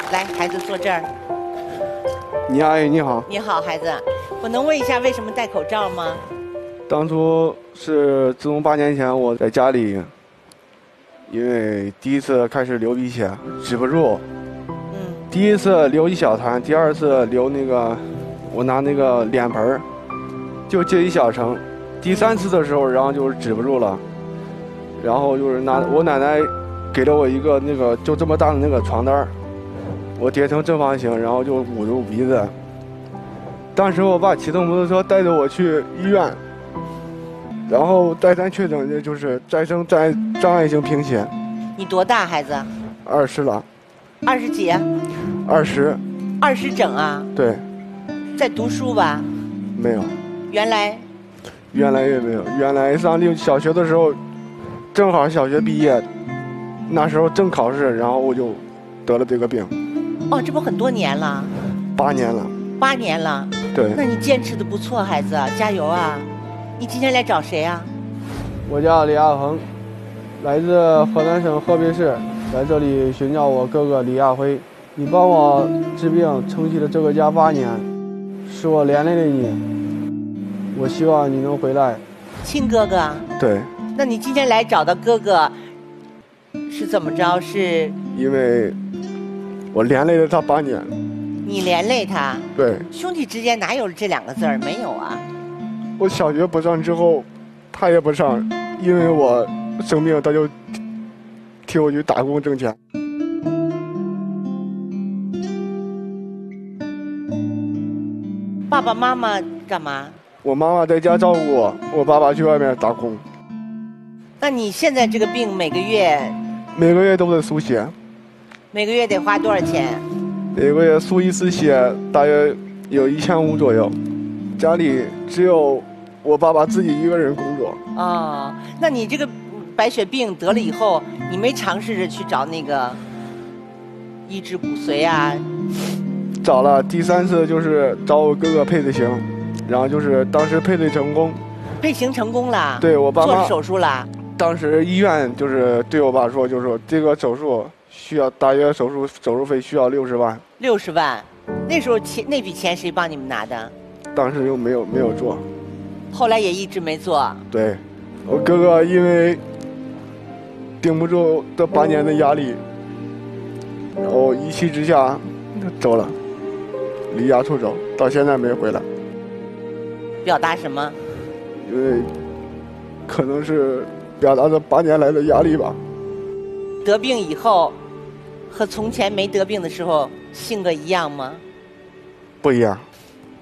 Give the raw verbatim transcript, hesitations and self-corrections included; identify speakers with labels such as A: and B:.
A: 来，孩子坐这儿。
B: 你阿姨你好。
A: 你好，孩子，我能问一下为什么戴口罩吗？
B: 当初是自从八年前我在家里，因为第一次开始流鼻血，止不住。
A: 嗯。
B: 第一次流一小滩，第二次流那个，我拿那个脸盆儿，就接一小层。第三次的时候，然后就是止不住了，然后就是拿我奶奶给了我一个那个就这么大的那个床单儿，我叠成正方形，然后就捂住鼻子。当时我爸骑动摩托车带着我去医院，然后再三确诊的就是再生障障碍性贫血。
A: 你多大，孩子？
B: 二十了。
A: 二十几？
B: 二十。
A: 二十整啊？
B: 对。
A: 在读书吧？
B: 没有。
A: 原来？
B: 原来也没有。原来上六小学的时候，正好小学毕业，那时候正考试，然后我就得了这个病。
A: 哦，这不很多年了？
B: 八年了。
A: 八年了。
B: 对。
A: 那你坚持的不错，孩子，加油啊！你今天来找谁啊？
B: 我叫李亚恒，来自河南省河北市，在这里寻找我哥哥李亚辉。你帮我治病撑起了这个家八年，是我连累了你，我希望你能回来。
A: 亲哥哥？
B: 对。
A: 那你今天来找到哥哥，是怎么着？是
B: 因为我连累了他八年。
A: 你连累他？
B: 对。
A: 兄弟之间哪有这两个字儿？没有啊。
B: 我小学不上之后，他也不上，因为我生病，他就替我去打工挣钱。
A: 爸爸妈妈干嘛？
B: 我妈妈在家照顾我，我爸爸去外面打工。
A: 那你现在这个病每个月？
B: 每个月都得输血。
A: 每个月得花多少钱？
B: 每个月输一次血大约有一千五左右，家里只有我爸爸自己一个人工作。
A: 哦，那你这个白血病得了以后，你没尝试着去找那个移植骨髓啊？
B: 找了，第三次就是找我哥哥配的型，然后就是当时配对成功。
A: 配型成功了？
B: 对，我爸妈
A: 做手术了。
B: 当时医院就是对我爸说，就是说这个手术需要大约手术手术费需要六十万。
A: 六十万，那时候钱那笔钱谁帮你们拿的？
B: 当时又没有没有做。
A: 后来也一直没做。
B: 对，我哥哥因为顶不住这八年的压力，然后一气之下走了，离家出走，到现在没回来。
A: 表达什么？
B: 因为可能是表达这八年来的压力吧。
A: 得病以后和从前没得病的时候性格一样吗？
B: 不一样。